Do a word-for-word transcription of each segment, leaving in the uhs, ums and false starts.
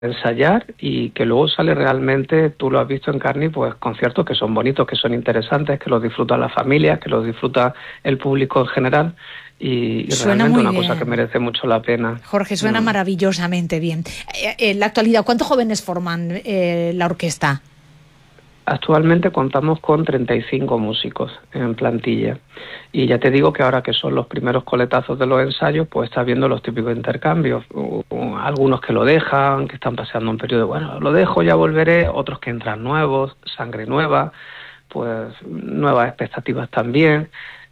ensayar y que luego sale realmente, tú lo has visto en carne, pues conciertos que son bonitos, que son interesantes, que los disfrutan las familias, que los disfruta el público en general y, y Suena realmente muy una bien. cosa que merece mucho la pena. Jorge, suena Mm. maravillosamente bien. Eh, En la actualidad, ¿cuántos jóvenes forman eh, la orquesta? Actualmente contamos con treinta y cinco músicos en plantilla y ya te digo que ahora que son los primeros coletazos de los ensayos, pues estás viendo los típicos intercambios, U- u- algunos que lo dejan, que están pasando un periodo, bueno, lo dejo, ya volveré, otros que entran nuevos, sangre nueva, pues nuevas expectativas también.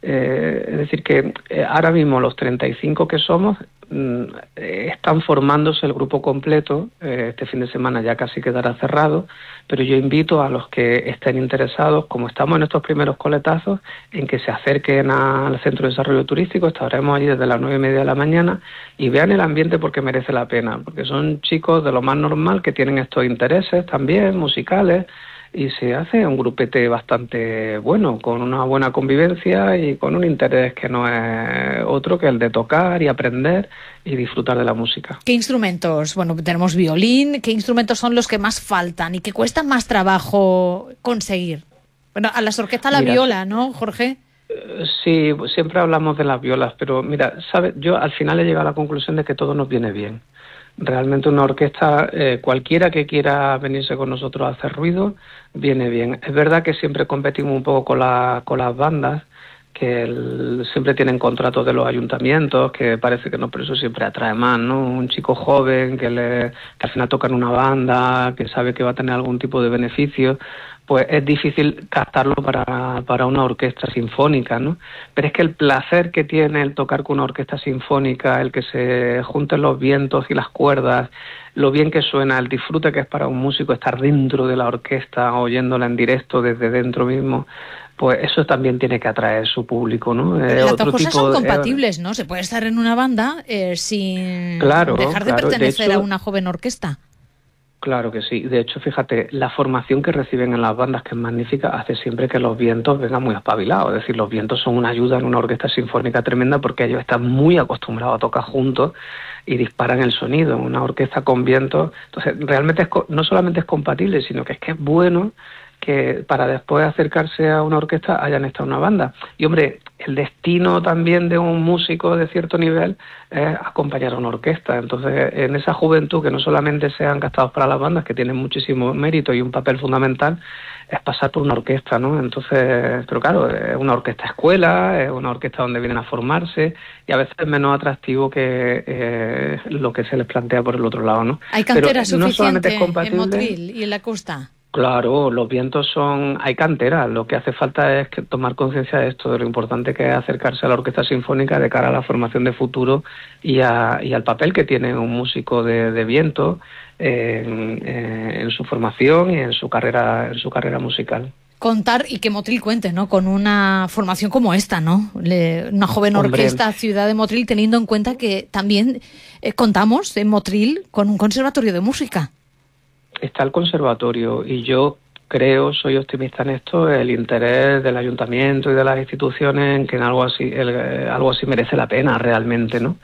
Eh, es decir que eh, ahora mismo los treinta y cinco que somos mm, eh, están formándose el grupo completo. Eh, este fin de semana ya casi quedará cerrado, pero yo invito a los que estén interesados, como estamos en estos primeros coletazos, en que se acerquen al Centro de Desarrollo Turístico. Estaremos allí desde las nueve y media de la mañana y vean el ambiente porque merece la pena, porque son chicos de lo más normal que tienen estos intereses también musicales y se hace un grupete bastante bueno, con una buena convivencia y con un interés que no es otro que el de tocar y aprender y disfrutar de la música. ¿Qué instrumentos? Bueno, tenemos violín. ¿Qué instrumentos son los que más faltan y que cuesta más trabajo conseguir? Bueno, a las orquestas la Mira, viola, ¿no, Jorge? eh, sí, siempre hablamos de las violas, pero mira, ¿sabes? Yo al final he llegado a la conclusión de que todo nos viene bien. Realmente una orquesta, eh, cualquiera que quiera venirse con nosotros a hacer ruido, viene bien. Es verdad que siempre competimos un poco con, la, con las bandas, que el, siempre tienen contratos de los ayuntamientos, que parece que no, pero eso siempre atrae más, ¿no? Un chico joven que, le, que al final toca en una banda, que sabe que va a tener algún tipo de beneficio, pues es difícil captarlo para, para una orquesta sinfónica, ¿no? Pero es que el placer que tiene el tocar con una orquesta sinfónica, el que se junten los vientos y las cuerdas, lo bien que suena, el disfrute que es para un músico estar dentro de la orquesta, oyéndola en directo desde dentro mismo, pues eso también tiene que atraer su público, ¿no? Eh, Las dos otro cosas tipo son de, compatibles, ¿no? Se puede estar en una banda eh, sin claro, dejar de claro. pertenecer De a hecho, una joven orquesta. claro que sí. De hecho, fíjate, la formación que reciben en las bandas, que es magnífica, hace siempre que los vientos vengan muy espabilados. Es decir, los vientos son una ayuda en una orquesta sinfónica tremenda porque ellos están muy acostumbrados a tocar juntos y disparan el sonido. Una orquesta con vientos, entonces realmente es, no solamente es compatible, sino que es que es bueno que para después acercarse a una orquesta hayan estado en una banda. Y hombre, el destino también de un músico de cierto nivel es acompañar a una orquesta. Entonces, en esa juventud que no solamente sean gastados para las bandas, que tienen muchísimo mérito y un papel fundamental, es pasar por una orquesta, ¿no? Entonces, pero claro, es una orquesta escuela, es una orquesta donde vienen a formarse y a veces es menos atractivo que eh, lo que se les plantea por el otro lado, ¿no? ¿Hay Pero cantera no solamente suficiente es en compatible. Motril y en la costa? Claro, los vientos son... Hay cantera, lo que hace falta es que tomar conciencia de esto, de lo importante que es acercarse a la orquesta sinfónica de cara a la formación de futuro y, a, y al papel que tiene un músico de, de viento en, en su formación y en su carrera, en su carrera musical. Contar y que Motril cuente, ¿no? Con una formación como esta, ¿no? Le, una joven Hombre, orquesta Ciudad de Motril, teniendo en cuenta que también eh, contamos en Motril con un conservatorio de música. Está el conservatorio y yo creo, soy optimista en esto, el interés del ayuntamiento y de las instituciones en que en algo así, el, algo así merece la pena realmente, ¿no?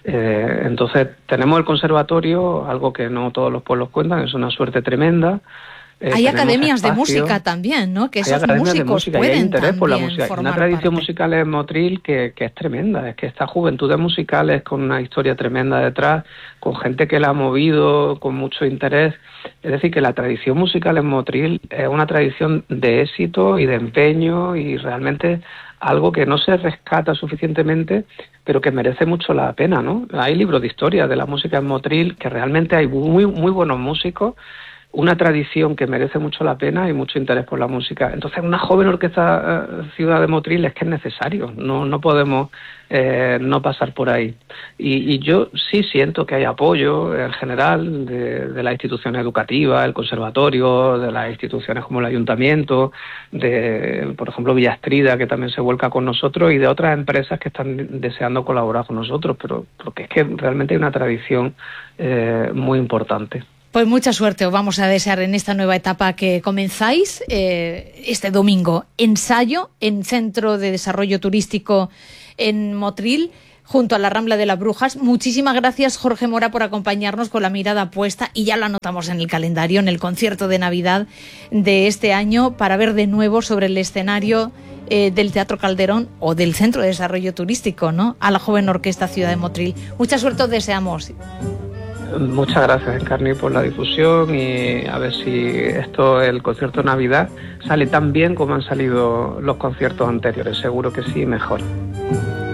Eh, entonces tenemos el conservatorio, algo que no todos los pueblos cuentan, es una suerte tremenda. Eh, hay academias espacio, de música también, ¿no? Que esos hay músicos de música, pueden y hay interés por la música. formar Una tradición parte. musical en Motril que, que es tremenda. Es que esta juventud musicales con una historia tremenda detrás, con gente que la ha movido, con mucho interés. Es decir, que la tradición musical en Motril es una tradición de éxito y de empeño y realmente algo que no se rescata suficientemente, pero que merece mucho la pena, ¿no? Hay libros de historia de la música en Motril, que realmente hay muy, muy buenos músicos, una tradición que merece mucho la pena y mucho interés por la música. Entonces, una joven orquesta eh, Ciudad de Motril es que es necesario, no no podemos eh, no pasar por ahí. Y, y yo sí siento que hay apoyo en general de, de las instituciones educativas, el conservatorio, de las instituciones como el ayuntamiento, de, por ejemplo, Villastrida, que también se vuelca con nosotros, y de otras empresas que están deseando colaborar con nosotros, pero porque es que realmente hay una tradición eh, muy importante. Pues mucha suerte os vamos a desear en esta nueva etapa que comenzáis eh, este domingo. Ensayo en Centro de Desarrollo Turístico en Motril. junto a la Rambla de las Brujas. Muchísimas gracias, Jorge Mora, por acompañarnos con la mirada puesta, y ya lo anotamos en el calendario, en el concierto de Navidad de este año, para ver de nuevo sobre el escenario eh, del Teatro Calderón o del Centro de Desarrollo Turístico, ¿no?, a la joven orquesta Ciudad de Motril. Mucha suerte os deseamos. Muchas gracias, Encarni, por la difusión, y a ver si esto, el concierto de Navidad, sale tan bien como han salido los conciertos anteriores. Seguro que sí, mejor.